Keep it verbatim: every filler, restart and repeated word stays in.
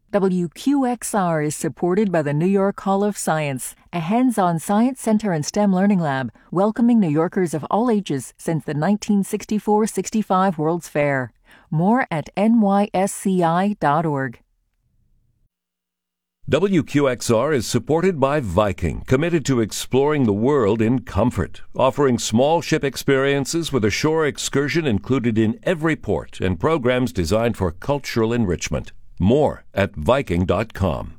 W Q X R is supported by the New York Hall of Science, a hands-on science center and STEM learning lab, welcoming New Yorkers of all ages since the nineteen sixty-four sixty-five World's Fair. More at N Y S C I dot org. W Q X R is supported by Viking, committed to exploring the world in comfort, offering small ship experiences with a shore excursion included in every port and programs designed for cultural enrichment. More at Viking dot com.